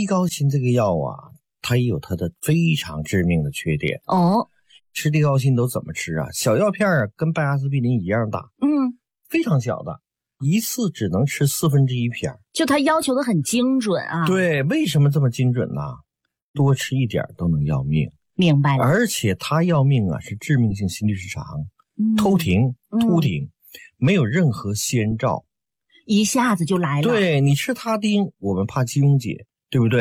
地高辛这个药啊，它也有它的非常致命的缺点。吃地高辛都怎么吃啊？小药片啊，跟拜阿司匹林一样大，非常小的，一次只能吃1/4片。 就它要求的很精准啊。 对，为什么这么精准呢？多吃一点都能要命。 明白了。 而且它要命啊，是致命性心律失常，突停，没有任何先兆， 一下子就来了。 对，你吃他汀，我们怕肌溶解，对不对？